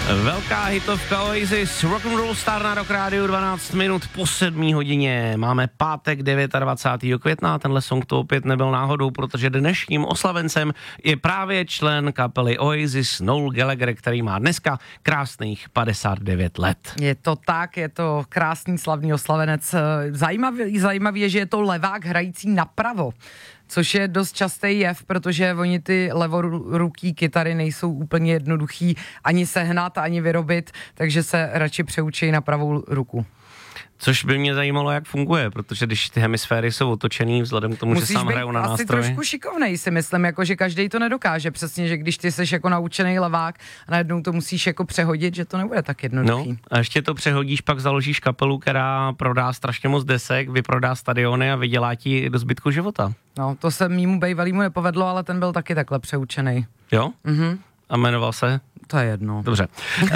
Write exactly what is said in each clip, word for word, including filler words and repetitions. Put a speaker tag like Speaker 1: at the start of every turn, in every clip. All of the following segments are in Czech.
Speaker 1: Velká hitovka Oasis, Rock'n'Roll Star na Rock Rádiu, dvanáct minut po sedmé hodině. Máme pátek dvacátého devátého května, tenhle song to opět nebyl náhodou, protože dnešním oslavencem je právě člen kapely Oasis Noel Gallagher, který má dneska krásných padesát devět let.
Speaker 2: Je to tak, je to krásný slavný oslavenec. Zajímavý, zajímavý je, že je to levák hrající napravo, což je dost častý jev, protože oni ty levoruký kytary nejsou úplně jednoduchý ani sehnat, ani vyrobit, takže se radši přeučí na pravou ruku.
Speaker 1: Což by mě zajímalo, jak funguje, protože když ty hemisféry jsou otočený vzhledem k tomu,
Speaker 2: musíš
Speaker 1: že sám hrajou na nástroji.
Speaker 2: Musíš být asi trošku šikovnej, si myslím, jako že každej to nedokáže. Přesně, že když ty seš jako naučený levák a najednou to musíš jako přehodit, že to nebude tak jednoduchý.
Speaker 1: No, a ještě to přehodíš, pak založíš kapelu, která prodá strašně moc desek, vyprodá stadiony a vydělá ti do zbytku života.
Speaker 2: No, to se mýmu bejvalýmu nepovedlo, ale ten byl taky takhle přeučený.
Speaker 1: Jo?
Speaker 2: Mhm.
Speaker 1: A jmenoval se?
Speaker 2: To je jedno.
Speaker 1: Dobře.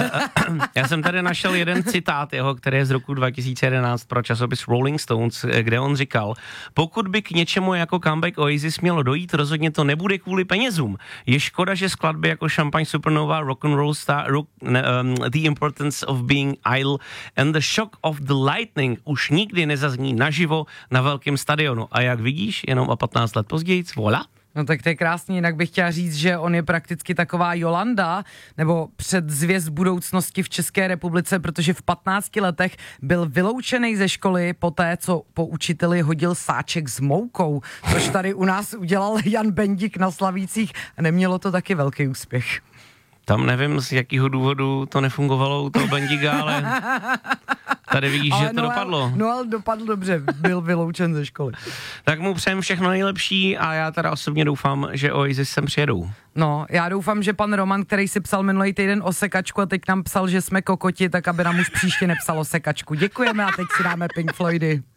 Speaker 1: Já jsem tady našel jeden citát jeho, který je z roku dva tisíce jedenáct pro časopis Rolling Stones, kde on říkal: pokud by k něčemu jako comeback Oasis mělo dojít, rozhodně to nebude kvůli penězům. Je škoda, že skladby jako Champagne Supernova, Rock'n'Roll Star, rock, um, The Importance of Being Idle and The Shock of the Lightning už nikdy nezazní naživo na velkém stadionu. A jak vidíš, jenom o patnáct let později, voilà.
Speaker 2: No tak to je krásný, jinak bych chtěla říct, že on je prakticky taková Jolanda, nebo předzvěst budoucnosti v České republice, protože v patnácti letech byl vyloučený ze školy poté, co po učiteli hodil sáček s moukou, což tady u nás udělal Jan Bendik na Slavících a nemělo to taky velký úspěch.
Speaker 1: Tam nevím, z jakého důvodu to nefungovalo u toho Bendiga, ale tady vidíš, ale že to
Speaker 2: Noel,
Speaker 1: dopadlo.
Speaker 2: No ale dopadl dobře, byl vyloučen ze školy.
Speaker 1: Tak mu přejem všechno nejlepší a já teda osobně doufám, že Oasis sem přijedou.
Speaker 2: No, já doufám, že pan Roman, který si psal minulý týden o sekačku a teď nám psal, že jsme kokoti, tak aby nám už příště nepsal o sekačku. Děkujeme a teď si dáme Pink Floydy.